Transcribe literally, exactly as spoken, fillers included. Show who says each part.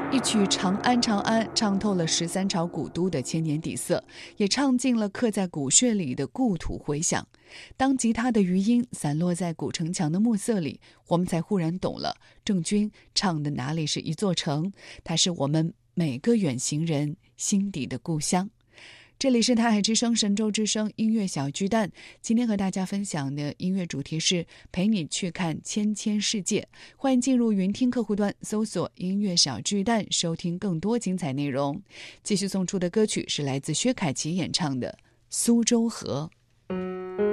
Speaker 1: 一曲《长安长安》唱透了十三朝古都的千年底色，也唱尽了刻在骨血里的故土回响。当吉他的余音散落在古城墙的暮色里，我们才忽然懂了，郑钧唱的哪里是一座城，它是我们每个远行人心底的故乡。这里是台海之声神州之声音乐小巨蛋，今天和大家分享的音乐主题是陪你去看千千世界。欢迎进入云听客户端搜索音乐小巨蛋，收听更多精彩内容。继续送出的歌曲是来自薛凯琪演唱的《苏州河》。